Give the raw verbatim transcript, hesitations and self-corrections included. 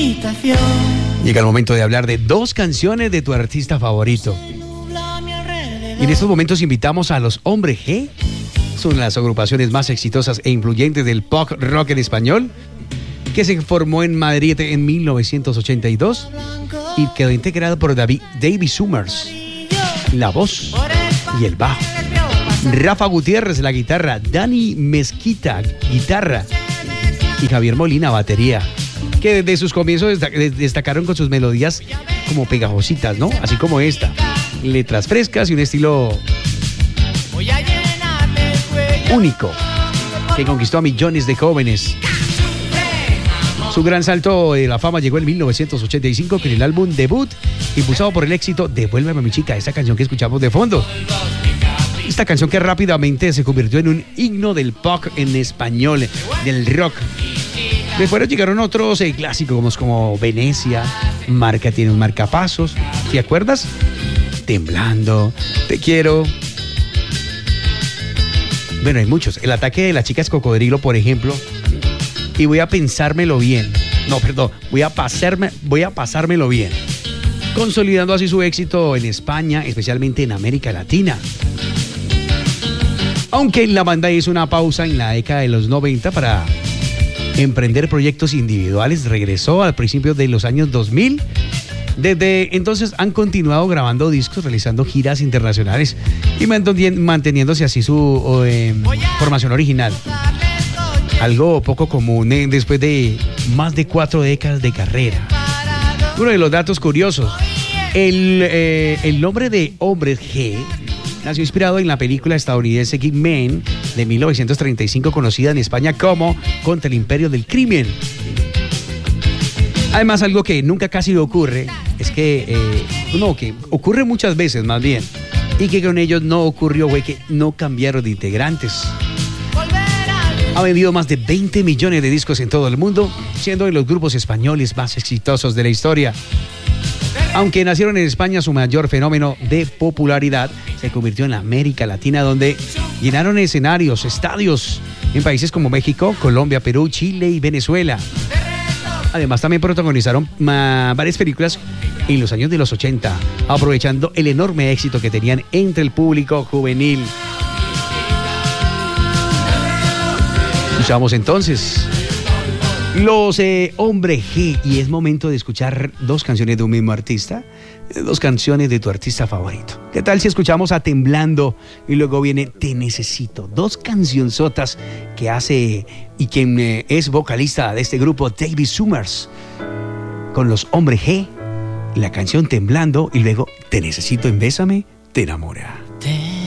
habitación. Llega el momento de hablar de dos canciones de tu artista favorito. Y en estos momentos invitamos a los Hombre G. Son las agrupaciones más exitosas e influyentes del pop rock en español, que se formó en Madrid en mil novecientos ochenta y dos y quedó integrado por David, David Summers, la voz y el bajo, Rafa Gutiérrez, la guitarra, Dani Mezquita, guitarra, y Javier Molina, batería, que desde sus comienzos destacaron con sus melodías como pegajositas, ¿no? Así como esta, letras frescas y un estilo único que conquistó a millones de jóvenes. Su gran salto de la fama llegó en mil novecientos ochenta y cinco con el álbum debut, impulsado por el éxito Devuélveme a mi chica, esa canción que escuchamos de fondo. Esta canción que rápidamente se convirtió en un himno del pop en español, del rock. Después llegaron otros eh, clásicos como, como Venecia, Marca tiene un marcapasos, ¿te acuerdas? Temblando, Te quiero. Bueno, hay muchos. El ataque de las chicas cocodrilo, por ejemplo. Y voy a pensármelo bien. No, perdón. Voy a pasarme, voy a pasármelo bien. Consolidando así su éxito en España, especialmente en América Latina. Aunque la banda hizo una pausa en la década de los noventa para emprender proyectos individuales, regresó al principio de los años dos mil. Desde entonces han continuado grabando discos, realizando giras internacionales y manteniéndose así su eh, formación original. Algo poco común eh, después de más de cuatro décadas de carrera. Uno de los datos curiosos, el, eh, el nombre de Hombre G nació inspirado en la película estadounidense Kick Man de mil novecientos treinta y cinco, conocida en España como Contra el Imperio del Crimen. Además, algo que nunca casi ocurre es que, eh, no, que ocurre muchas veces más bien, y que con ellos no ocurrió, fue que no cambiaron de integrantes. Ha vendido más de veinte millones de discos en todo el mundo, siendo de los grupos españoles más exitosos de la historia. Aunque nacieron en España, su mayor fenómeno de popularidad se convirtió en América Latina, donde llenaron escenarios, estadios en países como México, Colombia, Perú, Chile y Venezuela. Además, también protagonizaron uh, varias películas en los años de los ochenta, aprovechando el enorme éxito que tenían entre el público juvenil. Escuchamos entonces los eh, Hombre G, y es momento de escuchar dos canciones de un mismo artista, dos canciones de tu artista favorito. ¿Qué tal si escuchamos a Temblando y luego viene Te Necesito? Dos cancionzotas que hace y quien eh, es vocalista de este grupo, David Summers, con los Hombre G, la canción Temblando y luego Te Necesito en Bésame, te enamora.